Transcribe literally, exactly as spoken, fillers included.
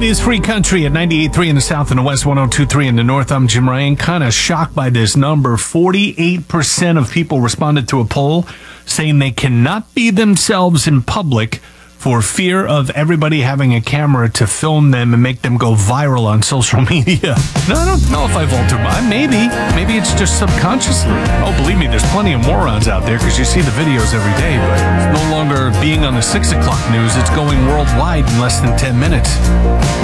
It is Free Country at ninety-eight point three in the south and the west, one oh two point three in the north. I'm Jim Ryan. Kind of shocked by this number. forty-eight percent of people responded to a poll saying they cannot be themselves in public for fear of everybody having a camera to film them and make them go viral on social media. No, I don't know if I've altered mine. Maybe. Maybe it's just subconsciously. Oh, believe me, there's plenty of morons out there because you see the videos every day, but it's no longer being on the six o'clock news. It's going worldwide in less than ten minutes.